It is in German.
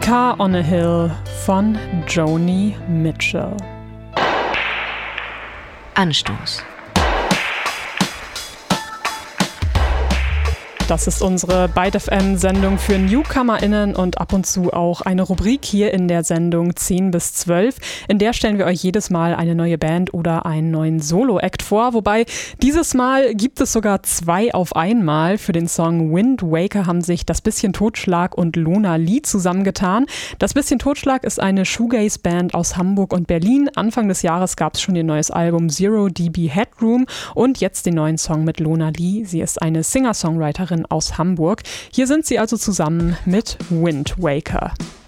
Car on a Hill von Joni Mitchell. Anstoß. Das ist unsere Byte FM-Sendung für NewcomerInnen und ab und zu auch eine Rubrik hier in der Sendung 10 bis 12. In der stellen wir euch jedes Mal eine neue Band oder einen neuen Solo-Act vor. Wobei dieses Mal gibt es sogar 2 auf einmal. Für den Song Wind Waker haben sich Das bisschen Totschlag und Lona Lee zusammengetan. Das bisschen Totschlag ist eine Shoegaze-Band aus Hamburg und Berlin. Anfang des Jahres gab es schon ihr neues Album Zero dB Headroom und jetzt den neuen Song mit Lona Lee. Sie ist eine Singer-Songwriterin aus Hamburg. Hier sind sie also zusammen mit Wind Waker.